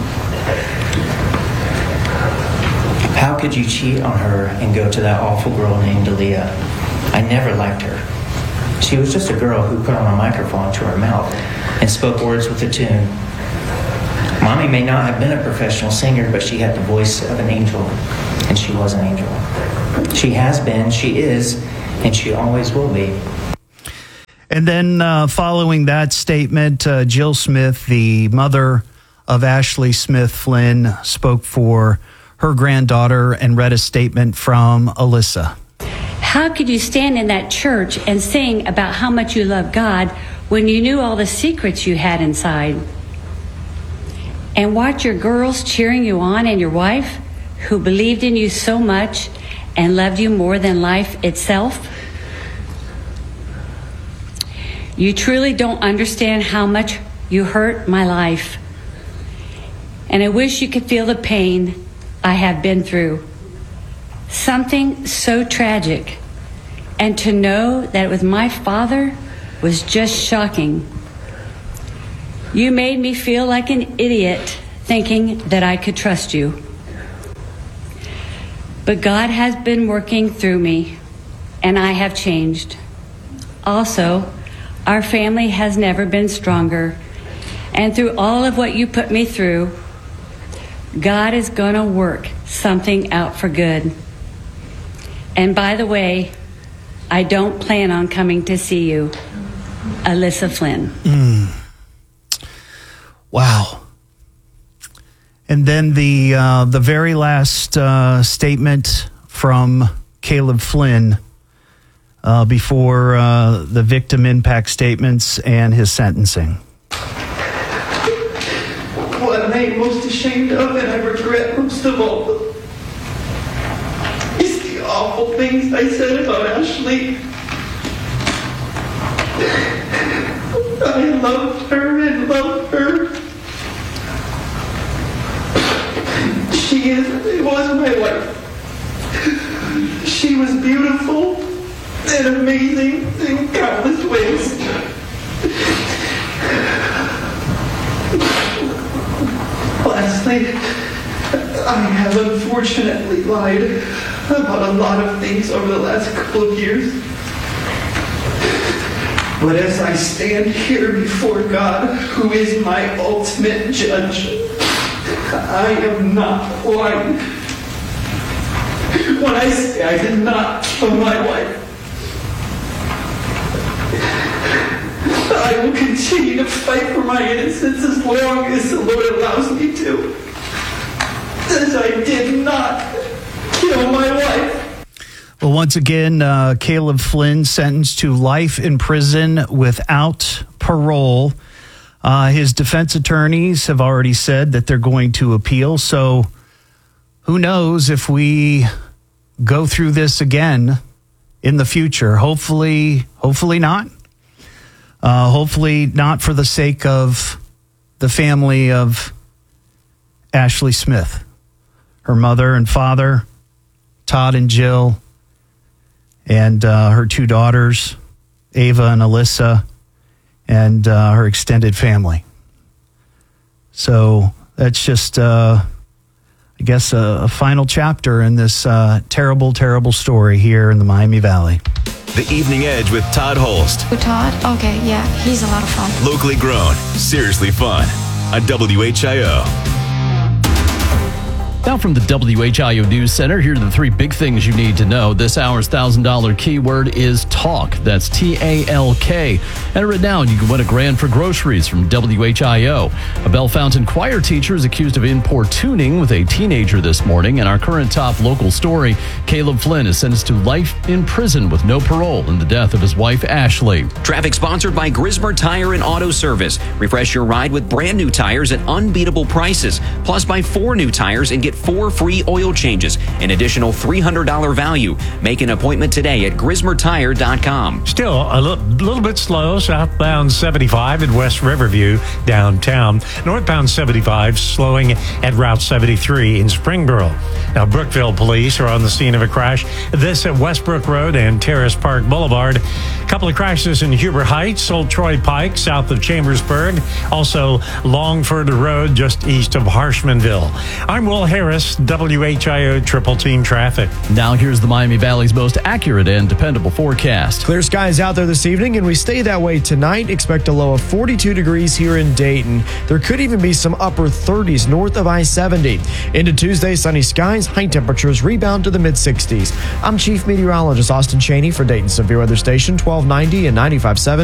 How could you cheat on her and go to that awful girl named Aaliyah? I never liked her. She was just a girl who put on a microphone to her mouth and spoke words with a tune. Mommy may not have been a professional singer, but she had the voice of an angel, and she was an angel. She has been, she is, and she always will be. And then uh, following that statement, uh, Jill Smith, the mother of Ashley Smith Flynn, spoke for her granddaughter and read a statement from Alyssa. How could you stand in that church and sing about how much you love God when you knew all the secrets you had inside? And watch your girls cheering you on and your wife, who believed in you so much and loved you more than life itself? You truly don't understand how much you hurt my life. And I wish you could feel the pain I have been through. Something so tragic. And to know that it was my father was just shocking. You made me feel like an idiot thinking that I could trust you. But God has been working through me, and I have changed. Also, our family has never been stronger. And through all of what you put me through, God is going to work something out for good. And by the way, I don't plan on coming to see you. Alyssa Flynn. Mm. Wow. And then the uh, the very last uh, statement from Caleb Flynn uh, before uh, the victim impact statements and his sentencing. What I am most ashamed of and I regret most of all is the awful things I said about Ashley. I loved her and loved her. She is, was my wife. She was beautiful and amazing in countless ways. Lastly, I have unfortunately lied about a lot of things over the last couple of years. But as I stand here before God, who is my ultimate judge, I am not lying when I say I did not kill my wife. I will continue to fight for my innocence as long as the Lord allows me to, as I did not kill my wife. Well, once again, uh, Caleb Flynn sentenced to life in prison without parole. Uh, his defense attorneys have already said that they're going to appeal. So who knows if we go through this again in the future. Hopefully, hopefully not. Uh, hopefully not for the sake of the family of Ashley Smith, her mother and father, Todd and Jill, and uh, her two daughters, Ava and Alyssa, and uh, her extended family. So that's just, uh, I guess, a, a final chapter in this uh, terrible, terrible story here in the Miami Valley. The Evening Edge with Todd Holst. Who, Todd? Okay, yeah, he's a lot of fun. Locally grown, seriously fun. On W H I O. Now from the W H I O News Center, here are the three big things you need to know. This hour's one thousand dollars keyword is TALK. That's T A L K. Enter it now and you can win a grand for groceries from W H I O. A Bellefontaine choir teacher is accused of importuning with a teenager this morning. And our current top local story, Caleb Flynn is sentenced to life in prison with no parole in the death of his wife, Ashley. Traffic sponsored by Grismer Tire and Auto Service. Refresh your ride with brand new tires at unbeatable prices. Plus, buy four new tires and get four free oil changes, an additional three hundred dollars value. Make an appointment today at grismer tire dot com. Still a l- little bit slow southbound seventy-five in West Riverview downtown. Northbound seventy-five slowing at Route seventy-three in Springboro. Now, Brookville police are on the scene of a crash. This at Westbrook Road and Terrace Park Boulevard. A couple of crashes in Huber Heights, Old Troy Pike, south of Chambersburg. Also, Longford Road, just east of Harshmanville. I'm Will Harris, W H I O Triple Team Traffic. Now here's the Miami Valley's most accurate and dependable forecast. Clear skies out there this evening, and we stay that way tonight. Expect a low of forty-two degrees here in Dayton. There could even be some upper thirties north of I seventy. Into Tuesday, sunny skies, high temperatures rebound to the mid-sixties. I'm Chief Meteorologist Austin Cheney for Dayton Severe Weather Station twelve ninety and ninety-five point seven.